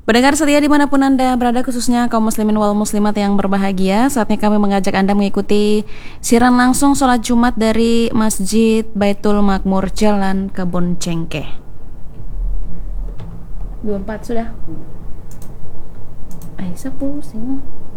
Pendengar setia dimanapun Anda berada, khususnya kaum muslimin wal muslimat yang berbahagia, saatnya kami mengajak Anda mengikuti siaran langsung sholat Jumat dari Masjid Baitul Makmur Jalan Kebon Cengkeh. 24 sudah. Aisyah pusing.